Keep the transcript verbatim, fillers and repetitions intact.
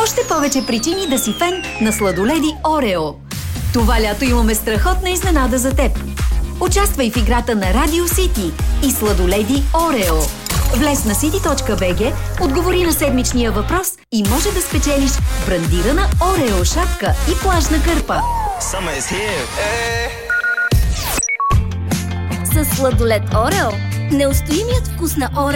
Още повече причини да си фен на сладоледи Орео. Това лято имаме страхотна изненада за теб. Участвай в играта на Радио Сити и сладоледи Орео. Влез на сити точка би джи, отговори на седмичния въпрос и може да спечелиш брандирана Орео шапка и плажна кърпа. С сладолед Орео неустоимият вкус на Орео